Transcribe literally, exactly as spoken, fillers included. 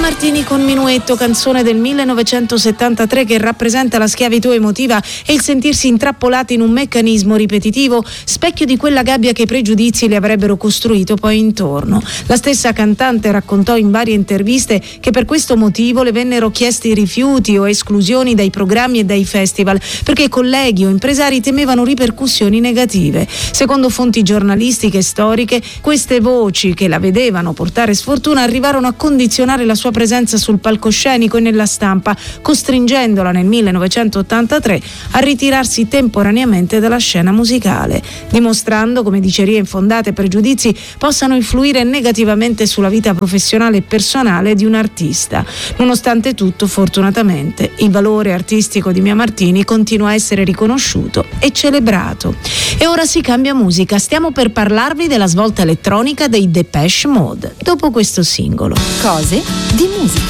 Martini con Minuetto, canzone del millenovecentosettantatré che rappresenta la schiavitù emotiva e il sentirsi intrappolati in un meccanismo ripetitivo, specchio di quella gabbia che i pregiudizi le avrebbero costruito poi intorno. La stessa cantante raccontò in varie interviste che per questo motivo le vennero chiesti rifiuti o esclusioni dai programmi e dai festival, perché colleghi o impresari temevano ripercussioni negative. Secondo fonti giornalistiche e storiche, queste voci che la vedevano portare sfortuna arrivarono a condizionare la sua presenza sul palcoscenico e nella stampa, costringendola nel millenovecentottantatré a ritirarsi temporaneamente dalla scena musicale, dimostrando come dicerie infondate e pregiudizi possano influire negativamente sulla vita professionale e personale di un artista. Nonostante tutto, fortunatamente, il valore artistico di Mia Martini continua a essere riconosciuto e celebrato. E ora si cambia musica, stiamo per parlarvi della svolta elettronica dei Depeche Mode, dopo questo singolo. Cose di musica.